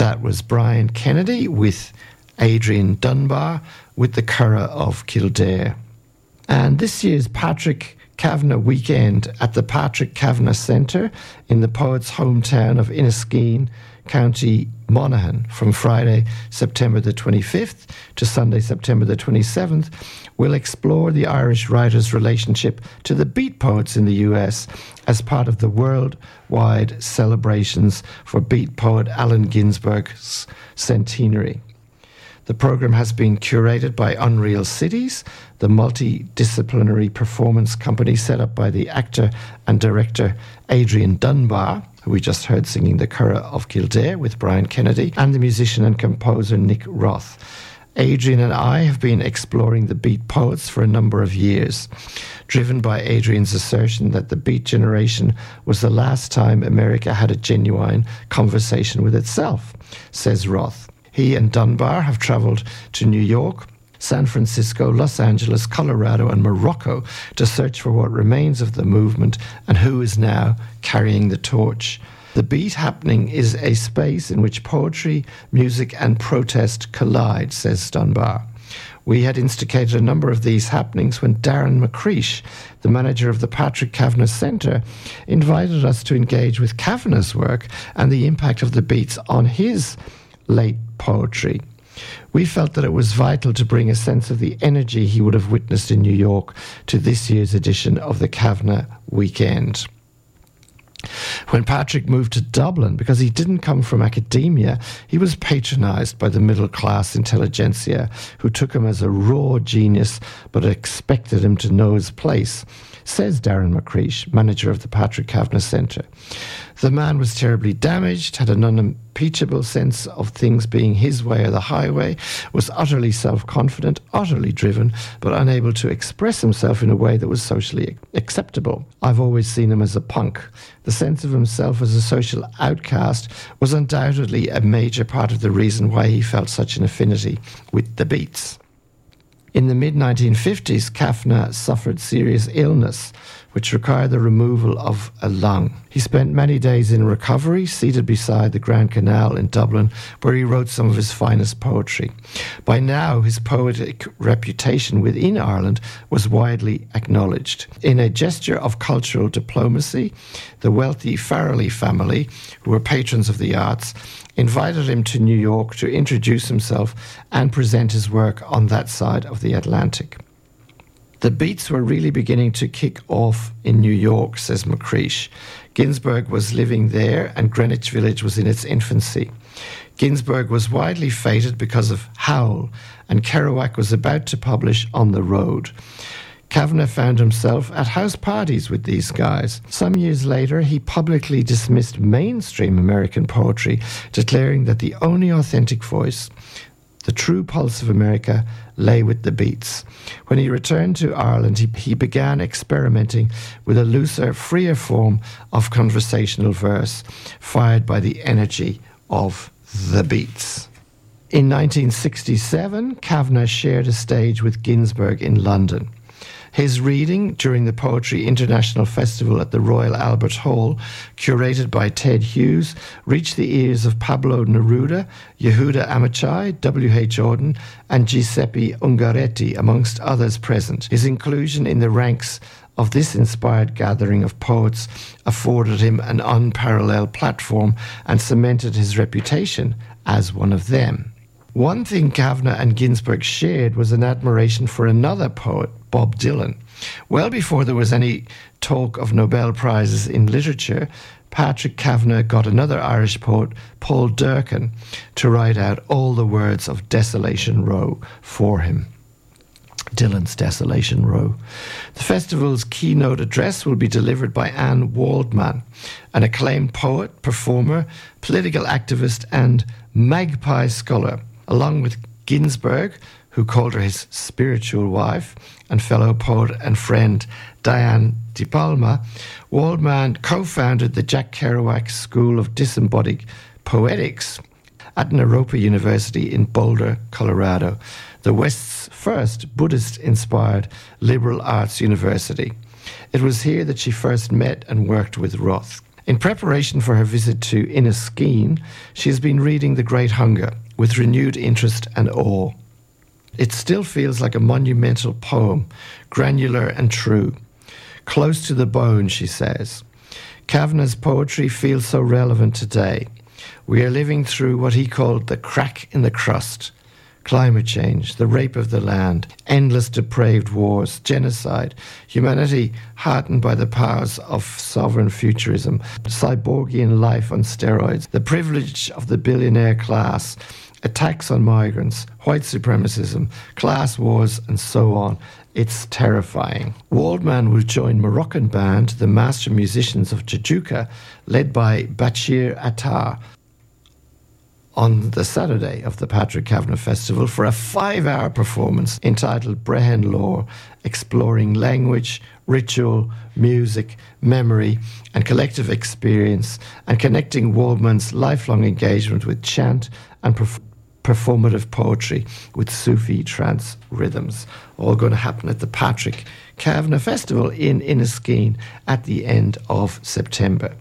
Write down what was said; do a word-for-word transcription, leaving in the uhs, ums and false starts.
That was Brian Kennedy with Adrian Dunbar with the Curragh of Kildare. And this year's Patrick Kavanagh weekend at the Patrick Kavanagh Centre in the poet's hometown of Inniskeen, County Monaghan, from Friday, September the twenty-fifth to Sunday, September the twenty-seventh, will explore the Irish writer's relationship to the Beat Poets in the U S as part of the worldwide celebrations for Beat poet Allen Ginsberg's centenary. The programme has been curated by Unreal Cities, the multidisciplinary performance company set up by the actor and director Adrian Dunbar, who we just heard singing the Curragh of Kildare with Brian Kennedy, and the musician and composer Nick Roth. Adrian and I have been exploring the Beat Poets for a number of years, driven by Adrian's assertion that the Beat generation was the last time America had a genuine conversation with itself, says Roth. He and Dunbar have travelled to New York, San Francisco, Los Angeles, Colorado and Morocco to search for what remains of the movement and who is now carrying the torch. The Beat Happening is a space in which poetry, music and protest collide, says Dunbar. We had instigated a number of these happenings when Darren McCreesh, the manager of the Patrick Kavanagh Centre, invited us to engage with Kavanagh's work and the impact of the Beats on his late poetry. We felt that it was vital to bring a sense of the energy he would have witnessed in New York to this year's edition of the Kavanagh Weekend. When Patrick moved to Dublin, because he didn't come from academia, he was patronised by the middle-class intelligentsia who took him as a raw genius but expected him to know his place, says Darren McCreesh, manager of the Patrick Kavanagh Centre. The man was terribly damaged, had an unimpeachable sense of things being his way or the highway, was utterly self-confident, utterly driven, but unable to express himself in a way that was socially acceptable. I've always seen him as a punk. The sense of himself as a social outcast was undoubtedly a major part of the reason why he felt such an affinity with the Beats. In the mid nineteen fifties, Kavanagh suffered serious illness, which required the removal of a lung. He spent many days in recovery, seated beside the Grand Canal in Dublin, where he wrote some of his finest poetry. By now, his poetic reputation within Ireland was widely acknowledged. In a gesture of cultural diplomacy, the wealthy Farrelly family, who were patrons of the arts, invited him to New York to introduce himself and present his work on that side of the Atlantic. The Beats were really beginning to kick off in New York, says McCreesh. Ginsberg was living there and Greenwich Village was in its infancy. Ginsberg was widely feted because of Howl, and Kerouac was about to publish On the Road. Kavanagh found himself at house parties with these guys. Some years later, he publicly dismissed mainstream American poetry, declaring that the only authentic voice, the true pulse of America, lay with the Beats. When he returned to Ireland, he, he began experimenting with a looser, freer form of conversational verse, fired by the energy of the Beats. In nineteen sixty-seven, Kavanagh shared a stage with Ginsberg in London. His reading during the Poetry International Festival at the Royal Albert Hall, curated by Ted Hughes, reached the ears of Pablo Neruda, Yehuda Amichai, W H Auden, and Giuseppe Ungaretti, amongst others present. His inclusion in the ranks of this inspired gathering of poets afforded him an unparalleled platform and cemented his reputation as one of them. One thing Kavanagh and Ginsberg shared was an admiration for another poet, Bob Dylan. Well before there was any talk of Nobel Prizes in literature, Patrick Kavanagh got another Irish poet, Paul Durcan, to write out all the words of Desolation Row for him. Dylan's Desolation Row. The festival's keynote address will be delivered by Anne Waldman, an acclaimed poet, performer, political activist and magpie scholar. Along with Ginsberg, who called her his spiritual wife, and fellow poet and friend Diane De Palma, Waldman co-founded the Jack Kerouac School of Disembodied Poetics at Naropa University in Boulder, Colorado, the West's first Buddhist-inspired liberal arts university. It was here that she first met and worked with Roth. In preparation for her visit to Inniskeen, she has been reading The Great Hunger with renewed interest and awe. It still feels like a monumental poem, granular and true. Close to the bone, she says. Kavanagh's poetry feels so relevant today. We are living through what he called the crack in the crust. Climate change, the rape of the land, endless depraved wars, genocide, humanity heartened by the powers of sovereign futurism, cyborgian life on steroids, the privilege of the billionaire class, attacks on migrants, white supremacism, class wars, and so on. It's terrifying. Waldman will join Moroccan band, the Master Musicians of Tijuca, led by Bachir Attar, on the Saturday of the Patrick Kavanagh Festival for a five-hour performance entitled Brehon Lore, exploring language, ritual, music, memory, and collective experience, and connecting Waldman's lifelong engagement with chant and perf- performative poetry with Sufi trance rhythms. All going to happen at the Patrick Kavanagh Festival in Inniskeen at the end of September.